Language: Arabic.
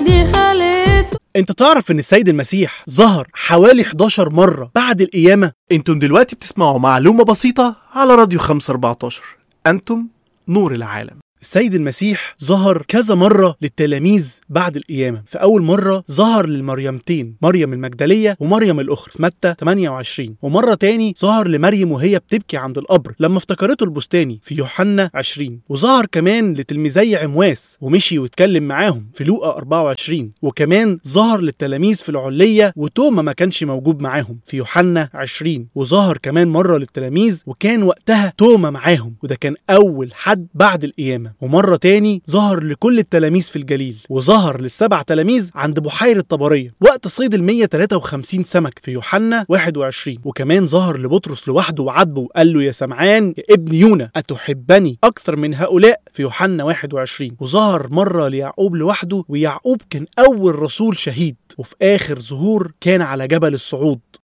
دي خالته. انت تعرف ان السيد المسيح ظهر حوالي 11 مرة بعد القيامة؟ انتم دلوقتي بتسمعوا معلومة بسيطة على راديو 514. انتم نور العالم. السيد المسيح ظهر كذا مرة للتلاميذ بعد القيامة. في أول مرة ظهر للمريمتين، مريم المجدلية ومريم الأخرى في متى 28، ومرة تاني ظهر لمريم وهي بتبكي عند القبر لما افتكرته البستاني في يوحنا 20، وظهر كمان لتلميذي عمواس ومشي واتكلم معاهم في لوقا 24، وكمان ظهر للتلاميذ في العلية وتوما ما كانش موجود معاهم في يوحنا 20، وظهر كمان مرة للتلاميذ وكان وقتها توما معاهم، وده كان أول حد بعد القيامة. ومرة تاني ظهر لكل التلاميذ في الجليل، وظهر لل7 تلاميذ عند بحيرة طبرية وقت صيد 153 سمك في يوحنا 21، وكمان ظهر لبطرس لوحده وعاتبه وقال له يا سمعان يا ابن يونا أتحبني أكثر من هؤلاء في يوحنا 21، وظهر مرة ليعقوب لوحده، ويعقوب كان أول رسول شهيد، وفي آخر ظهور كان على جبل الصعود.